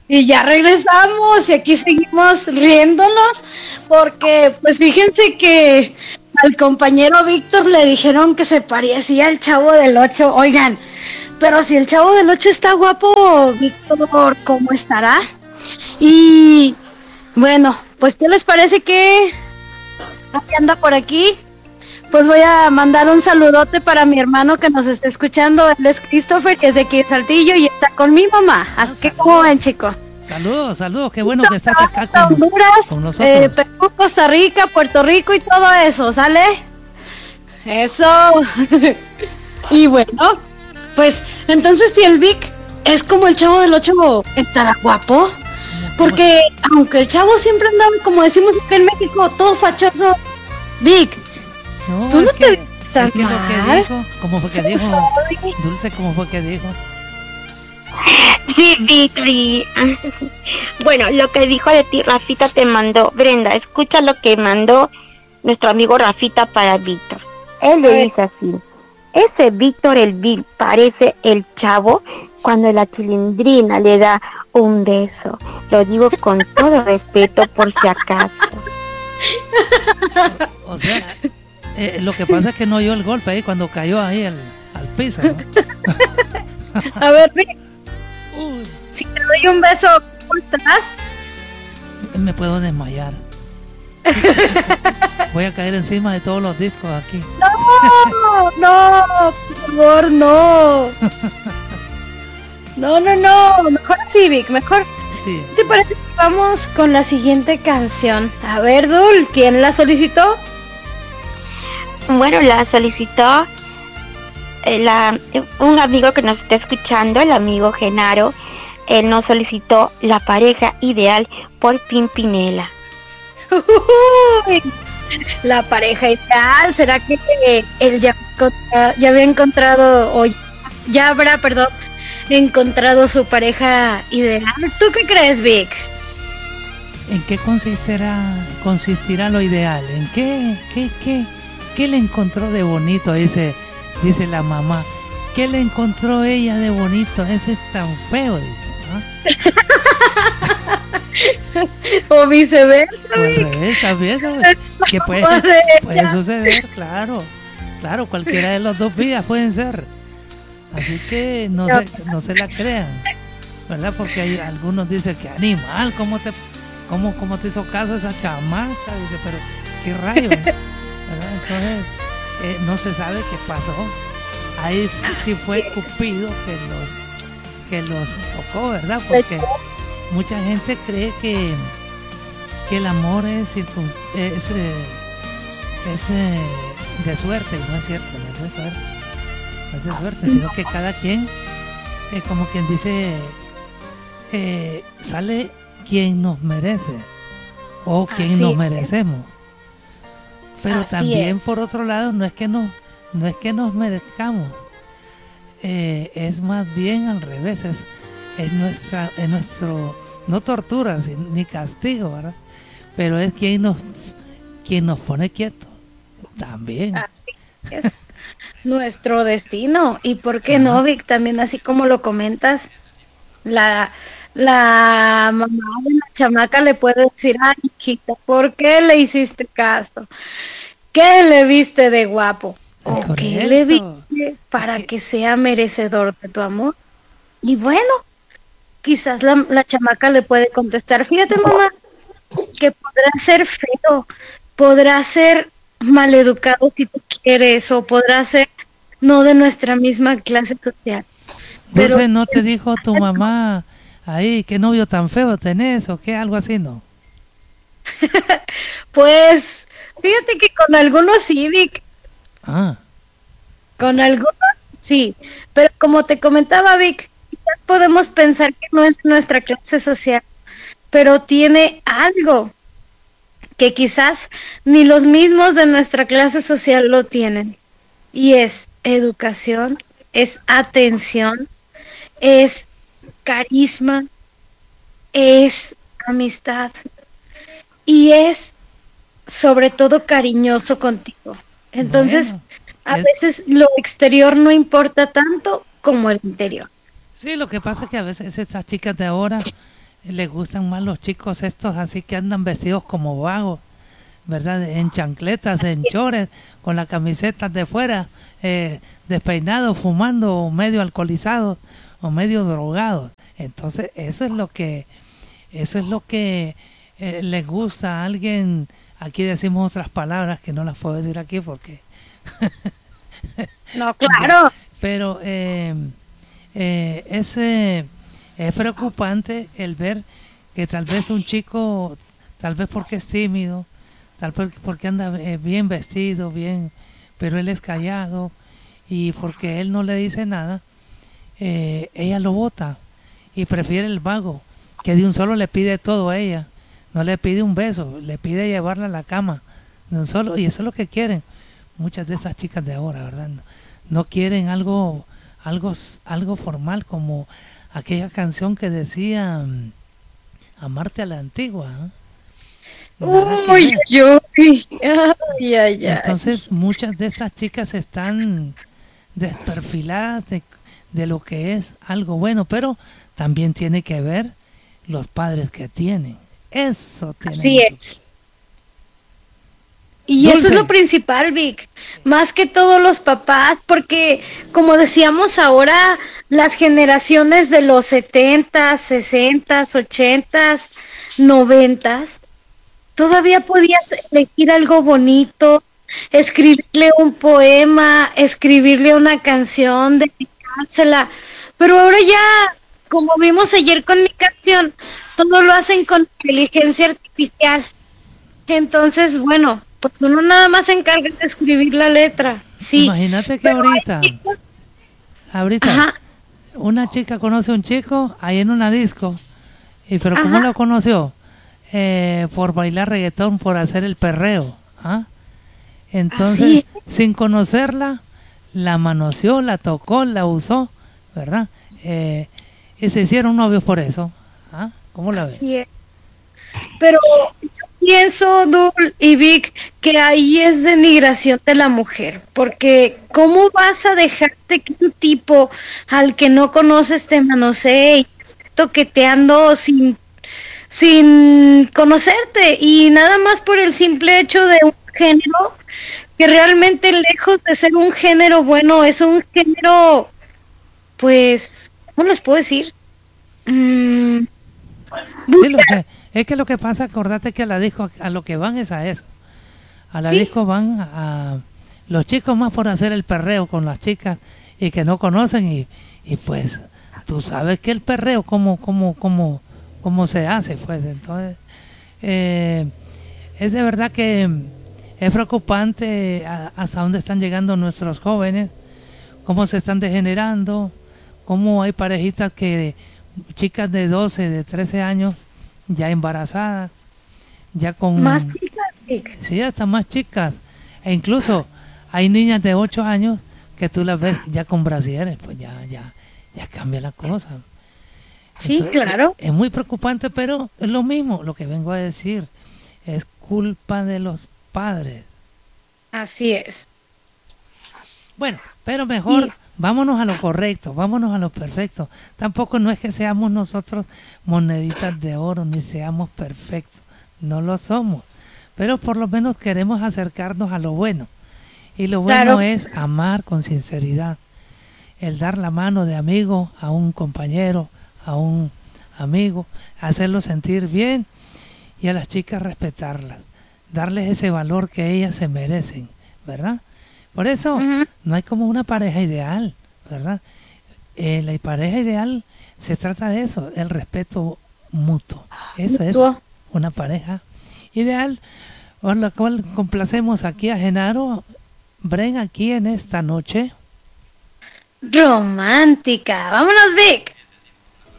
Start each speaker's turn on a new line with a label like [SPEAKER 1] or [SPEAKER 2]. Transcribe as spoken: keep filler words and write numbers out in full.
[SPEAKER 1] Y ya regresamos y aquí seguimos riéndonos porque pues fíjense que al compañero Víctor le dijeron que se parecía al Chavo del Ocho. Oigan, pero si el Chavo del Ocho está guapo, Víctor, ¿cómo estará? Y bueno, pues ¿qué les parece que anda por aquí? Pues voy a mandar un saludote para mi hermano que nos está escuchando. Él es Christopher, que es de aquí de Saltillo y está con mi mamá. Así no, que como ven, chicos.
[SPEAKER 2] Saludos, saludos, qué bueno que estás acá con,
[SPEAKER 1] Honduras,
[SPEAKER 2] con nosotros.
[SPEAKER 1] Eh, Perú, Costa Rica, Puerto Rico y todo eso, ¿sale? Eso. Y bueno, pues entonces si el Vic es como el Chavo del Ocho, ¿estará guapo? Porque aunque el Chavo siempre andaba, como decimos acá en México, todo fachoso, Vic,
[SPEAKER 2] no,
[SPEAKER 1] tú no
[SPEAKER 2] que,
[SPEAKER 1] te estás
[SPEAKER 2] es que
[SPEAKER 1] mal.
[SPEAKER 2] Lo que dijo, ¿cómo fue que
[SPEAKER 1] Sí,
[SPEAKER 2] dijo?
[SPEAKER 1] sorry.
[SPEAKER 2] Dulce, ¿cómo fue que dijo?
[SPEAKER 3] Sí, Victory. Bueno, lo que dijo de ti, Rafita te mandó. Brenda, escucha lo que mandó nuestro amigo Rafita para Víctor. Él le dice así: ese Víctor el Vil parece el Chavo cuando la Chilindrina le da un beso. Lo digo con todo respeto por si acaso.
[SPEAKER 2] O sea, eh, lo que pasa es que no oyó el golpe ahí cuando cayó ahí al, al piso, ¿no?
[SPEAKER 1] A ver, Vic, Uy. si te doy un beso, ¿cómo estás?
[SPEAKER 2] Me puedo desmayar. Voy a caer encima de todos los discos aquí.
[SPEAKER 1] No, no, por favor, no. No, no, no, mejor así, Vic, mejor.
[SPEAKER 2] Sí.
[SPEAKER 1] ¿Te parece que vamos con la siguiente canción? A ver, Dul, ¿quién la solicitó?
[SPEAKER 3] Bueno, la solicitó eh, la, un amigo que nos está escuchando, el amigo Genaro. Él nos solicitó La pareja ideal por Pimpinela.
[SPEAKER 1] Uy, la pareja ideal, ¿será que él ya, ya había encontrado, o ya habrá, perdón, encontrado su pareja ideal? ¿Tú qué crees, Vic?
[SPEAKER 2] ¿En qué consistirá, consistirá lo ideal? ¿En qué, qué, qué, qué le encontró de bonito? Dice, dice la mamá. ¿Qué le encontró ella de bonito? Ese es tan feo, dice, ¿no?
[SPEAKER 1] O viceversa,
[SPEAKER 2] Vic. Viceversa, que puede, puede suceder, claro, claro, cualquiera de los dos vidas pueden ser. Así que no, no. Se, no se la crean, ¿verdad? Porque hay algunos dicen que animal, ¿cómo te, cómo, cómo te hizo caso esa chamaca? Dice, pero qué rayo, ¿verdad? Entonces, eh, no se sabe qué pasó. Ahí sí fue Cupido que los, que los tocó, ¿verdad? Porque mucha gente cree que, que el amor es, circun, es, es, es de suerte, y no es cierto, no es de suerte. No es de suerte, sino que cada quien, eh, como quien dice, eh, sale quien nos merece o quien Así nos es. merecemos. Pero Así también es. Por otro lado, no es que nos, no es que nos merezcamos, eh, es más bien al revés, es, es nuestra, es nuestro, no tortura ni castigo, ¿verdad? Pero es quien nos, quien nos pone quietos también.
[SPEAKER 1] Así es. Nuestro destino. Y por qué Ajá. no, Vic, también así como lo comentas, la, la mamá de la chamaca le puede decir: ay, hijita, ¿por qué le hiciste caso? ¿Qué le viste de guapo? ¿O Correcto. qué le viste para que sea merecedor de tu amor? Y bueno, quizás la, la chamaca le puede contestar: fíjate, mamá, que podrá ser feo, podrá ser maleducado si tú quieres, o podrá ser no de nuestra misma clase social.
[SPEAKER 2] Dulce, pero ¿no te dijo tu mamá ahí qué novio tan feo tenés o qué? Algo así, ¿no?
[SPEAKER 1] Pues fíjate que con algunos sí, Vic.
[SPEAKER 2] Ah.
[SPEAKER 1] Con algunos sí, pero como te comentaba, Vic, quizás podemos pensar que no es nuestra clase social, pero tiene algo que quizás ni los mismos de nuestra clase social lo tienen, y es educación, es atención, es carisma, es amistad y es sobre todo cariñoso contigo. Entonces, bueno, a es... veces lo exterior no importa tanto como el interior.
[SPEAKER 2] Sí, lo que pasa es que a veces estas chicas de ahora les gustan más los chicos estos así que andan vestidos como vagos, ¿verdad? En chancletas, en chores, con las camisetas de fuera, eh, despeinados, fumando, medio alcoholizados o medio drogados. Entonces eso es lo que, eso es lo que eh, les gusta a alguien. Aquí decimos otras palabras que no las puedo decir aquí porque...
[SPEAKER 1] no, claro.
[SPEAKER 2] Pero eh, eh, es, eh, es preocupante el ver que tal vez un chico, tal vez porque es tímido, tal vez porque anda eh, bien vestido, bien, pero él es callado y porque él no le dice nada, eh, ella lo bota y prefiere el vago, que de un solo le pide todo a ella. No le pide un beso, le pide llevarla a la cama de un solo, y eso es lo que quieren muchas de esas chicas de ahora, ¿verdad? No, no quieren algo, algo, algo formal como aquella canción que decía um, amarte a la antigua. ¿eh?
[SPEAKER 1] Uy, yo, ay, ay, ay.
[SPEAKER 2] Entonces muchas de estas chicas están desperfiladas de, de lo que es algo bueno, pero también tiene que ver los padres que tienen. Eso tiene
[SPEAKER 1] Así
[SPEAKER 2] mucho.
[SPEAKER 1] es. Y Dulce. Eso es lo principal, Vic. Más que todos los papás, porque como decíamos ahora, las generaciones de los setentas, sesentas, ochentas, noventas, todavía podías elegir algo bonito, escribirle un poema, escribirle una canción, dedicársela. Pero ahora ya, como vimos ayer con mi canción, todo lo hacen con inteligencia artificial. Entonces, bueno, pues uno nada más se encarga de escribir la letra. Sí.
[SPEAKER 2] Imagínate que ahorita, ahorita, Ajá. una chica conoce a un chico ahí en una disco. ¿Y pero cómo Ajá. lo conoció? Eh, por bailar reggaetón, por hacer el perreo. ¿ah? Entonces, ¿Ah, sí? sin conocerla, la manoseó, la tocó, la usó, ¿verdad? Eh, y se hicieron novios por eso. ¿ah? ¿Cómo la ves?
[SPEAKER 1] Sí, pero yo pienso, Dul y Vic, que ahí es denigración de la mujer, porque ¿cómo vas a dejarte que un tipo al que no conoces te manosee y toqueteando sin, sin conocerte? Y nada más por el simple hecho de un género que realmente, lejos de ser un género bueno, es un género, pues, ¿cómo les puedo decir? Mm,
[SPEAKER 2] Sí, lo que, es que lo que pasa, acordate que a la disco, a lo que van es a eso. A la ¿Sí? disco van a, a los chicos más por hacer el perreo con las chicas y que no conocen y, y pues tú sabes que el perreo cómo, cómo, cómo, cómo se hace, pues entonces eh, es de verdad que es preocupante a, hasta dónde están llegando nuestros jóvenes, cómo se están degenerando, cómo hay parejitas que chicas de doce, de trece años ya embarazadas, ya con
[SPEAKER 1] más chicas,
[SPEAKER 2] sí, hasta más chicas, e incluso hay niñas de ocho años que tú las ves ya con brasieres, pues ya ya ya cambia la cosa.
[SPEAKER 1] Sí, entonces, claro.
[SPEAKER 2] Es, es muy preocupante, pero es lo mismo, lo que vengo a decir, es culpa de los padres.
[SPEAKER 1] Así es.
[SPEAKER 2] Bueno, pero mejor... Y, vámonos a lo correcto, vámonos a lo perfecto. Tampoco no es que seamos nosotros moneditas de oro, ni seamos perfectos. No lo somos. Pero por lo menos queremos acercarnos a lo bueno. Y lo bueno claro. es amar con sinceridad. El dar la mano de amigo a un compañero, a un amigo, hacerlo sentir bien y a las chicas respetarlas. Darles ese valor que ellas se merecen, ¿verdad? Por eso uh-huh. no hay como una pareja ideal, ¿verdad? Eh, la pareja ideal se trata de eso, el respeto mutuo. Eso ¿Mutuo? es una pareja ideal, por lo cual complacemos aquí a Genaro Bren aquí en esta noche
[SPEAKER 1] romántica. Vámonos, Vic.